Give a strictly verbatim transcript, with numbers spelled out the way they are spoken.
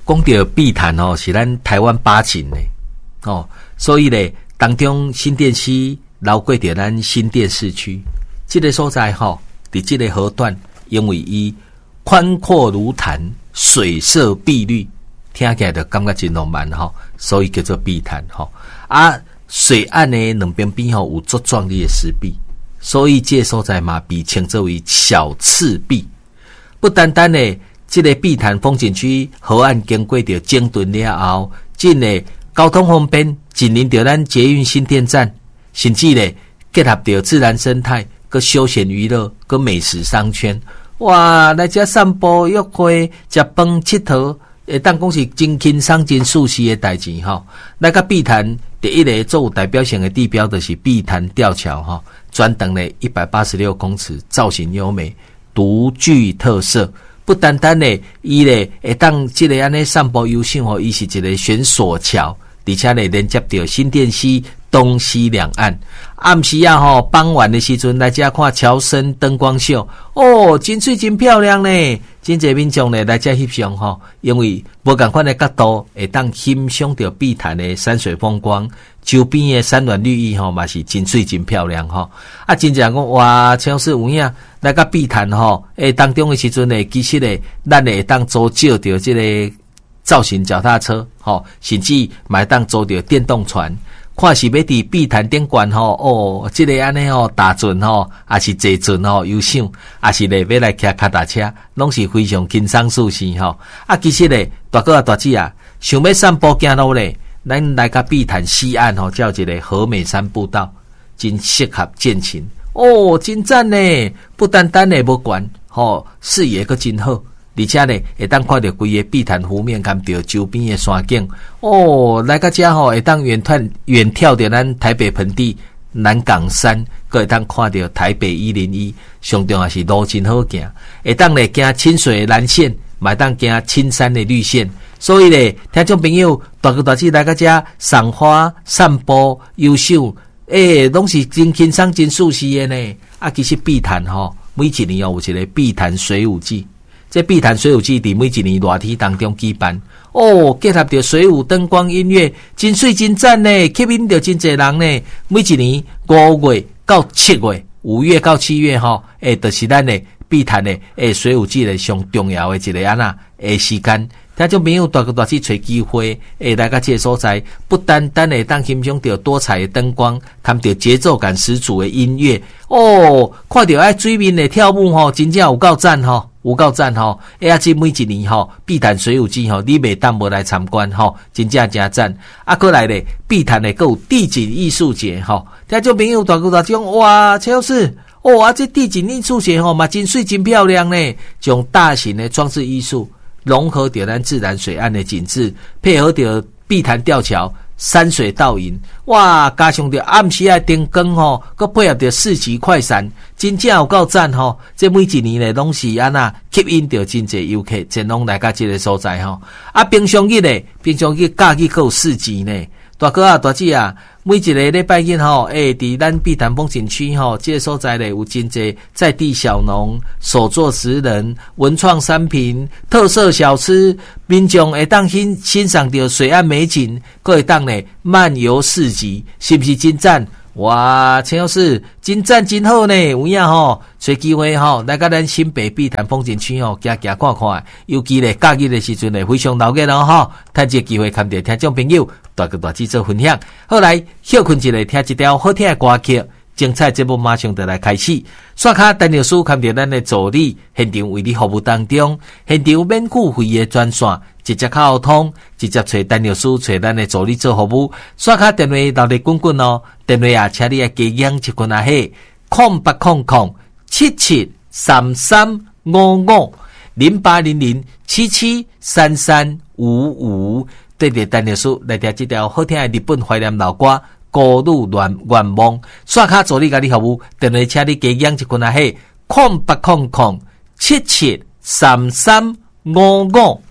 讲到碧潭哦，是咱台湾八景呢，哦，所以咧，当中新店溪绕过着咱新店市区，这个所在吼，伫这个河段，因为伊宽阔如潭，水色碧绿，听起来就感觉真浪漫吼，所以叫做碧潭吼。啊，水岸呢两边边吼有足壮丽的石壁，所以这个所在嘛被称作为小赤壁。不单单呢。这个碧潭风景区河岸经过着整顿了后，进的交通方便，紧邻着咱捷运新店站，甚至呢结合着自然生态、个休闲娱乐、个美食商圈。哇，来这散步、约会、食饭、佚佗，会当讲是真轻松、真舒适的代志吼。来个碧潭第一个最有代表性的地标就是碧潭吊桥吼，专长呢一百八十六公尺，造型优美，独具特色。不单单呢，伊咧会当即个安尼散步游赏吼，伊是一个悬索桥，而且呢连接到新店溪东西两岸。暗时啊吼，傍晚的时阵来遮看桥身灯光秀，哦，真水真漂亮呢！真侪民众呢来遮翕相吼，因为无共款的角度会当欣赏到碧潭的山水风光，周边的山峦绿意吼嘛是真水真漂亮吼。啊，真正讲哇，超市有影来个碧潭吼，诶当中的时阵呢，其实呢，咱会当租借到这个造型脚踏车吼，甚至买当租到电动船。看是要伫碧潭顶观吼，哦，这个安尼吼打船吼，还是坐船吼游赏，还是咧要来骑脚踏车，拢是非常轻松舒适吼。啊，其实咧大哥啊大姐啊，想要散步行路咧，咱来个碧潭西岸吼，叫一个和美山步道，真适合健行。哦，真赞呢！不单单咧无悬，吼视野个真好。而且呢，会当看到规个碧潭湖面，看到周边的山景。哦，来到这吼，会当远眺远眺到咱台北盆地南港山，阁会当看到台北一零一，上重要是路真好行。会当咧行清水的蓝线，嘛当行青山的绿线。所以咧，听众朋友大哥大姐来到这赏花、散步、游赏，诶，拢是真轻松、真舒适的呢。啊，其实碧潭吼，每一年有一个碧潭水舞季。这碧潭水舞季伫每一年热天当中举办，哦，结合着水舞、灯光、音乐，真水真赞呢，吸引着真侪人呢。每一年五月到七月，五月到七月吼，诶，就是咱的碧潭的诶水舞季的上重要的一个安那诶时间。听众朋友大个大去找机会，诶，来个这个所在，不单单会当欣赏到多彩的灯光，看到节奏感十足的音乐，哦，看到爱水面的跳舞吼，真正有够赞吼。有够赞吼！哎呀，这每一年吼，碧潭水舞季吼，你袂当无来参观吼，真正真赞。啊，过来咧，碧潭咧，有地景艺术节吼，听众朋友大哥大讲，哇，超市哦，啊，这地景艺术节吼嘛，真水真漂亮呢，将大型的装置艺术融合着咱自然水岸的景致，配合着碧潭吊桥。山水倒影，哇！加上着暗时的灯光吼，佮配合着市集快闪，真正有够赞吼！这每一年咧拢是安那吸引着真侪游客前往来到这个所在吼。啊，平常日咧，平常日假日佮有市集呢。大哥啊，大姐啊，每一个礼拜日吼，诶，伫咱碧潭风景区吼，这个所在咧有真侪在地小农、手作职人、文创商品、特色小吃，民众会当欣欣赏到水岸美景，佮会当咧漫游市集，是不是真赞？哇，陈老师真赞真好呢，有影吼，找机会吼，来到咱新北碧潭风景区吼，行行看看，尤其咧假日的时阵咧，非常闹热咯吼，趁这机会看到听众朋友大个大姐做分享。后来休困一下，听一条好听的歌曲，精彩节目马上就来开始。刷卡陈老师看到咱的助理现场为你服务当中，现场免付费的专线。直接沟通，直接找陈老师，找咱的助理做服务。刷卡电话留咧滚滚哦，电话啊，请你啊加养一群啊嘿，空八空空七七三三五五零八零零七七三三五五。对着陈老师来听这条好听的日本怀念老歌，歌女愿愿望。刷卡助理甲你服务，电话请你加养一群啊嘿，空八空空七七三三五五。